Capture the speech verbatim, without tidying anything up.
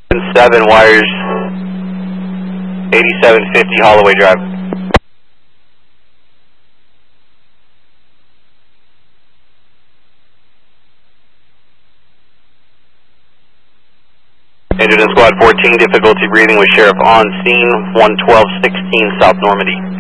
seven wires, eighty-seven fifty Holloway Drive. Engine and Squad fourteen, difficulty breathing with Sheriff on scene, one twelve sixteen South Normandy.